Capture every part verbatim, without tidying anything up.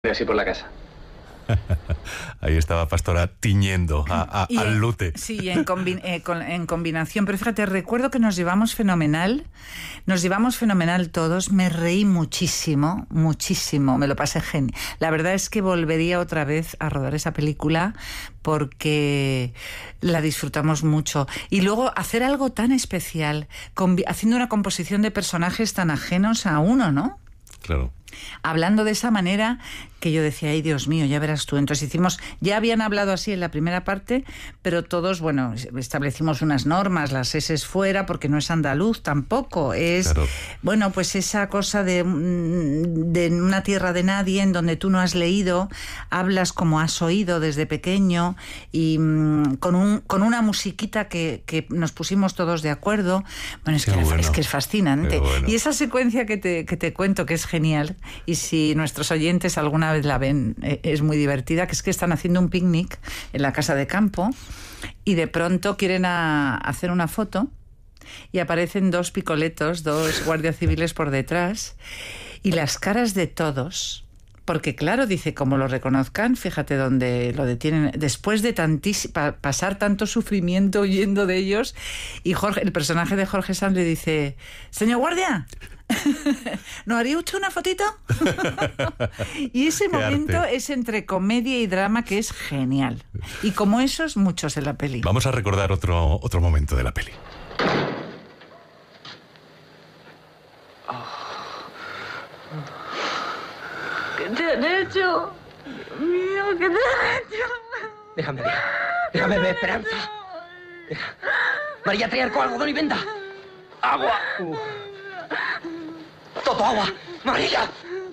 así por la casa. Ahí estaba Pastora tiñendo a, a, y, al lute. Sí, en, combi- eh, con, en combinación. Pero fíjate, recuerdo que nos llevamos fenomenal. Nos llevamos fenomenal todos. Me reí muchísimo, muchísimo. Me lo pasé genial. La verdad es que volvería otra vez a rodar esa película porque la disfrutamos mucho. Y luego hacer algo tan especial, combi- haciendo una composición de personajes tan ajenos a uno, ¿no? Claro. Hablando de esa manera que yo decía, ay Dios mío, ya verás tú. Entonces hicimos, ya habían hablado así en la primera parte, pero todos, bueno, establecimos unas normas, las eses fuera, porque no es andaluz tampoco, es, claro. Bueno, pues esa cosa de, de una tierra de nadie en donde tú no has leído, hablas como has oído desde pequeño y mmm, con, un, con una musiquita que, que nos pusimos todos de acuerdo. Bueno, es, que, bueno. es que es fascinante. Bueno. Y esa secuencia que te, que te cuento, que es genial, y si nuestros oyentes alguna vez la ven, eh, es muy divertida, que es que están haciendo un picnic en la casa de campo y de pronto quieren a, hacer una foto y aparecen dos picoletos, dos guardias civiles por detrás y las caras de todos... Porque claro, dice, como lo reconozcan, fíjate dónde lo detienen, después de tantísimo, pa, pasar tanto sufrimiento huyendo de ellos, y Jorge, el personaje de Jorge Sanz le dice, señor guardia, ¿no haría usted una fotito? Y ese Qué momento arte. es entre comedia y drama que es genial. Y como esos, muchos en la peli. Vamos a recordar otro, otro momento de la peli. ¿Qué te han hecho? Dios mío, ¿qué te han hecho? Déjame ver. Déjame ver, Esperanza. Deja. María, trae arco, algodón y venda. Agua. Uh. Toto, agua. María.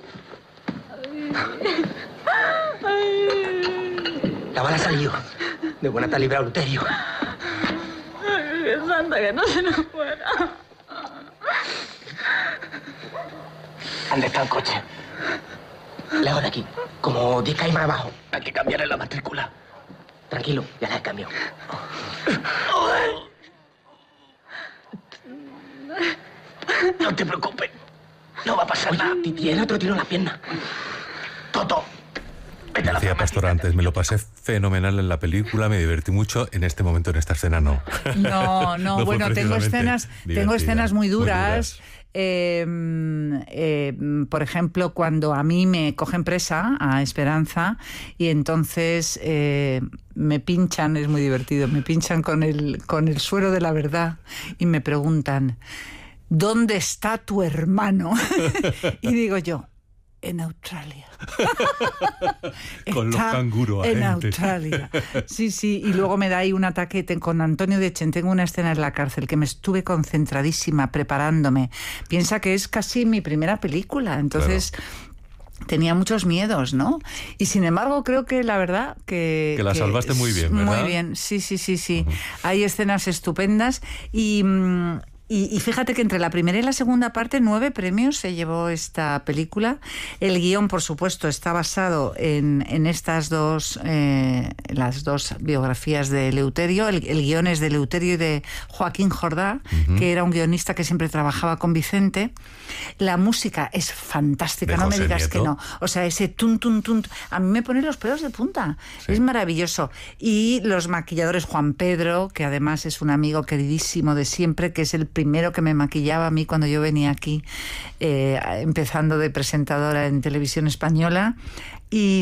La bala salió. De buena tal libra Luterio. Ay, qué santa, que no se nos fuera. ¿Dónde está el coche? Lejos de aquí. Como diez calles más abajo. Hay que cambiarle la matrícula. Tranquilo, ya la he cambiado. No te preocupes. No va a pasar nada. Tiene otro tiro en la pierna. Toto. Vete a la Decía Pastora antes, me lo pasé fenomenal en la película, me divertí mucho. En este momento, en esta escena, no. No, no, No fue bueno, tengo precisamente escenas, tengo divertida, escenas muy muy duras. duras. Eh, eh, por ejemplo, cuando a mí me cogen presa a Esperanza y entonces eh, me pinchan, es muy divertido, me pinchan con el, con el suero de la verdad y me preguntan, ¿dónde está tu hermano? Y digo yo, en Australia. Con los Está canguros, en agente. Australia. Sí, sí. Y luego me da ahí un ataque te- con Antonio Dechen. Tengo una escena en la cárcel que me estuve concentradísima preparándome. Piensa que es casi mi primera película. Entonces... Claro. Tenía muchos miedos, ¿no? Y sin embargo creo que la verdad que... Que la salvaste muy bien, ¿verdad? Muy bien, sí, sí, sí, sí. Uh-huh. Hay escenas estupendas y... Mmm, Y, y fíjate que entre la primera y la segunda parte nueve premios se llevó esta película. El guión, por supuesto, está basado en, en estas dos, eh, las dos biografías de Eleuterio. El, el guión es de Eleuterio y de Joaquín Jordá, uh-huh. que era un guionista que siempre trabajaba con Vicente. La música es fantástica, de no José me digas Nieto. que no. O sea, ese tun, tun, tun, a mí me pone los pelos de punta. Sí. Es maravilloso. Y los maquilladores, Juan Pedro, que además es un amigo queridísimo de siempre, que es el primero que me maquillaba a mí cuando yo venía aquí, eh, empezando de presentadora en Televisión Española, y,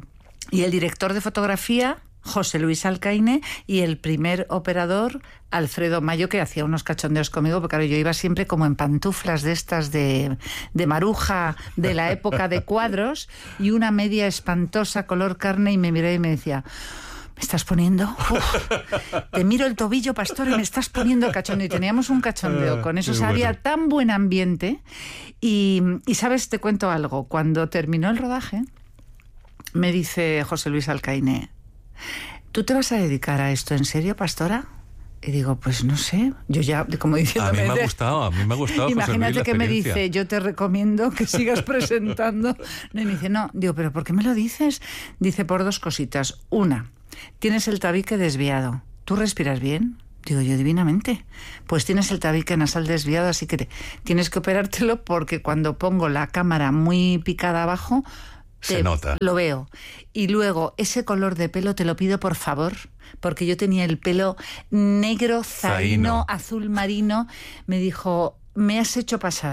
y el director de fotografía, José Luis Alcaine, y el primer operador, Alfredo Mayo, que hacía unos cachondeos conmigo, porque claro, yo iba siempre como en pantuflas de estas de, de maruja de la época de cuadros, y una media espantosa color carne, y me miré y me decía... ¿Me estás poniendo? Uf, te miro el tobillo, pastor, y me estás poniendo cachondeo. Y teníamos un cachondeo con eso. O sea, había tan buen ambiente. Y, y, ¿sabes? Te cuento algo. Cuando terminó el rodaje, me dice José Luis Alcaine, ¿tú te vas a dedicar a esto en serio, pastora? Y digo, pues no sé, yo ya, como diciendo... A mí me ha gustado, a mí me ha gustado. Imagínate José Luis, que me dice, yo te recomiendo que sigas presentando. No, y me dice, no, digo, ¿pero por qué me lo dices? Dice, por dos cositas. Una, tienes el tabique desviado. ¿Tú respiras bien? Digo yo, divinamente. Pues tienes el tabique nasal desviado, así que te, tienes que operártelo porque cuando pongo la cámara muy picada abajo, Se Te- nota. Lo veo. Y luego, ese color de pelo te lo pido por favor, porque yo tenía el pelo negro, zaino, Zaino. azul marino. Me dijo, me has hecho pasar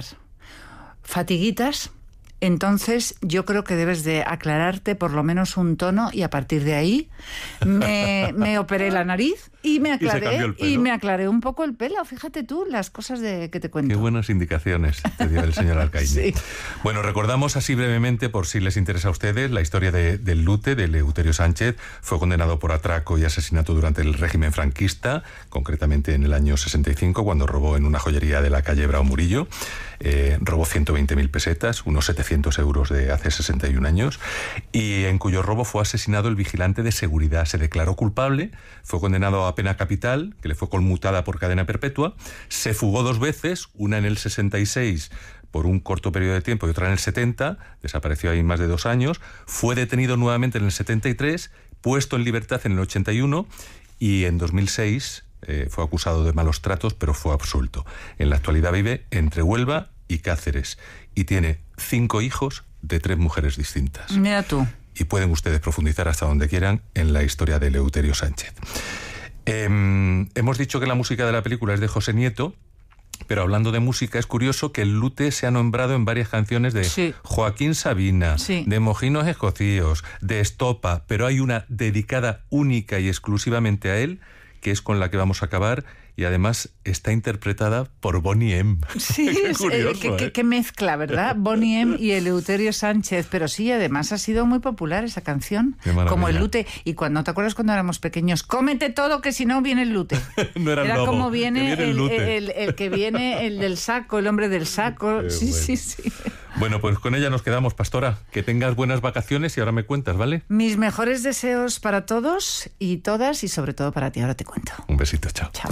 fatiguitas, entonces yo creo que debes de aclararte por lo menos un tono, y a partir de ahí me, me operé la nariz y me Y se cambió aclaré el pelo. y me aclaré un poco el pelo. Fíjate tú las cosas de que te cuento. Qué buenas indicaciones te dio el señor Alcaine. Sí. Bueno, recordamos así brevemente, por si les interesa a ustedes, la historia de, del Lute, de Eleuterio Sánchez. Fue condenado por atraco y asesinato durante el régimen franquista, concretamente en el año sesenta y cinco, cuando robó en una joyería de la calle Bravo Murillo. Eh, robó ciento veinte mil pesetas, unos setecientos euros de hace sesenta y un años, y en cuyo robo fue asesinado el vigilante de seguridad. Se declaró culpable, fue condenado a pena capital, que le fue conmutada por cadena perpetua, se fugó dos veces, una en el sesenta y seis por un corto periodo de tiempo y otra en el setenta, desapareció ahí más de dos años, fue detenido nuevamente en el setenta y tres, puesto en libertad en el ochenta y uno, y en dos mil seis eh, fue acusado de malos tratos, pero fue absuelto. En la actualidad vive entre Huelva y Cáceres y tiene cinco hijos de tres mujeres distintas. Mira tú. Y pueden ustedes profundizar hasta donde quieran en la historia de Eleuterio Sánchez. Eh, hemos dicho que la música de la película es de José Nieto, pero hablando de música, es curioso que el Lute se ha nombrado en varias canciones de Sí. Joaquín Sabina, Sí. de Mojinos Escocíos, de Estopa, pero hay una dedicada única y exclusivamente a él, que es con la que vamos a acabar, y además está interpretada por Bonnie M. Sí, Qué es, eh, curioso, qué, qué- ¿eh? qué mezcla, ¿verdad? Bonnie M y Eleuterio Sánchez. Pero sí, además ha sido muy popular esa canción. Qué maravilla. Como el Lute. Y cuando te acuerdas cuando éramos pequeños, cómete todo que si no viene el Lute. No era el lobo, como que viene, viene el el, Lute. el- el que viene, el del saco, el hombre del saco. Qué Sí, bueno. sí, sí. Bueno, pues con ella nos quedamos, Pastora. Que tengas buenas vacaciones y ahora me cuentas, ¿vale? Mis mejores deseos para todos y todas, y sobre todo para ti. Ahora te cuento. Un besito, chao. Chao.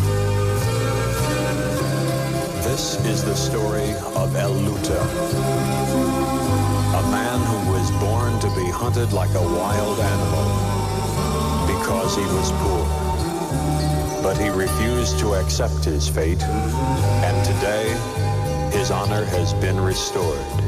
This is the story of El Lute, a man who was born to be hunted like a wild animal because he was poor. But he refused to accept his fate, and today his honor has been restored.